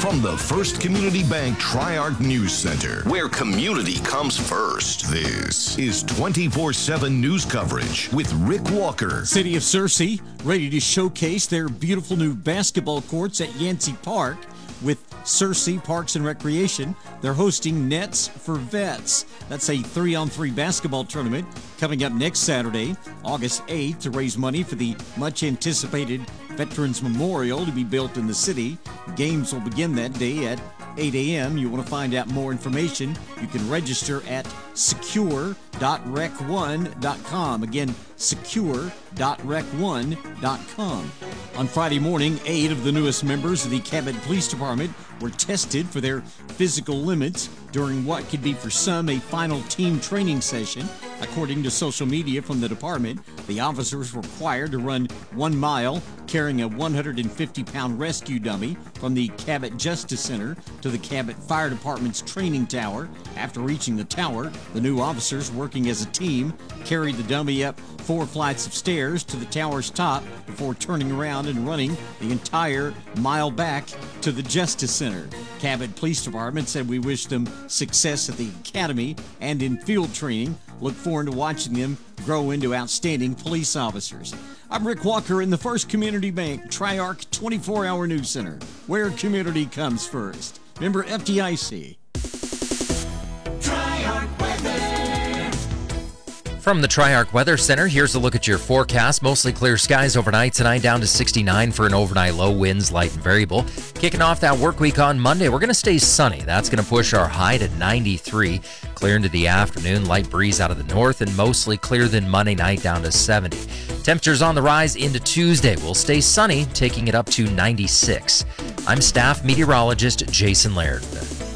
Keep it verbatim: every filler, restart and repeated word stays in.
from the First Community Bank Tri-Arc News Center, where community comes first. This is twenty-four seven news coverage with Rick Walker. City of Searcy ready to showcase their beautiful new basketball courts at Yancey Park. With Searcy Parks and Recreation, they're hosting Nets for Vets. That's a three-on-three basketball tournament coming up next Saturday, August eighth, to raise money for the much-anticipated Veterans Memorial to be built in the city. Games will begin that day at eight a.m. You want to find out more information, you can register at secure dot rec one dot com. Again, secure dot rec one dot com. On Friday morning, eight of the newest members of the Cabot Police Department were tested for their physical limits during what could be for some a final team training session. According to social media from the department, the officers were required to run one mile carrying a one hundred fifty pound rescue dummy from the Cabot Justice Center to the Cabot Fire Department's training tower. After reaching the tower, the new officers, working as a team, carried the dummy up four flights of stairs to the tower's top before turning around and running the entire mile back to the Justice Center. Cabot Police Department said, "We wish them success at the academy and in field training. Look forward to watching them grow into outstanding police officers." I'm Rick Walker in the First Community Bank Tri-Arc twenty-four hour News Center, where community comes first. Member F D I C. From the Tri-Arc Weather Center, here's a look at your forecast. Mostly clear skies overnight tonight, down to sixty-nine for an overnight low. Winds light and variable. Kicking off that work week on Monday, we're going to stay sunny. That's going to push our high to ninety-three. Clear into the afternoon, light breeze out of the north, and mostly clear then Monday night down to seventy. Temperatures on the rise into Tuesday. We'll stay sunny, taking it up to ninety-six. I'm staff meteorologist Jason Laird.